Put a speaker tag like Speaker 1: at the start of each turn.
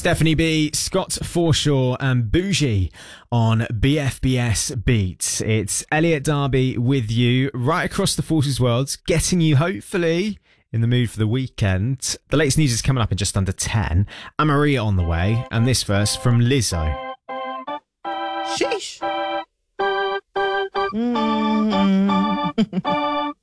Speaker 1: Stephanie B, Scott Forshaw and Bougie on BFBS Beats. It's Elliot Darby with you right across the Forces world, getting you hopefully in the mood for the weekend. The latest news is coming up in just under 10. Amaria on the way, and this verse from Lizzo.
Speaker 2: Sheesh.